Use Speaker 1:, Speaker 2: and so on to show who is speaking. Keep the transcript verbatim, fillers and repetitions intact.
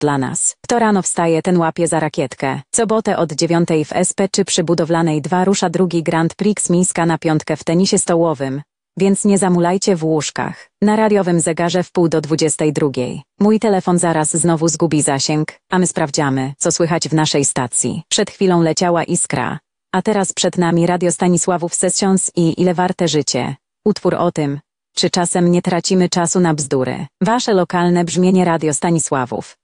Speaker 1: dla nas. Kto rano wstaje, ten łapie za rakietkę. Sobotę od dziewiątej w S P czy przy Budowlanej dwa rusza drugi Grand Prix Mińska na piątkę w tenisie stołowym. Więc nie zamulajcie w łóżkach. Na radiowym zegarze w pół do dwudziestej drugiej. Mój telefon zaraz znowu zgubi zasięg, a my sprawdziamy, co słychać w naszej stacji. Przed chwilą leciała iskra. A teraz przed nami Radio Stanisławów Sessions i Ile warte życie. Utwór o tym, czy czasem nie tracimy czasu na bzdury. Wasze lokalne brzmienie Radio Stanisławów.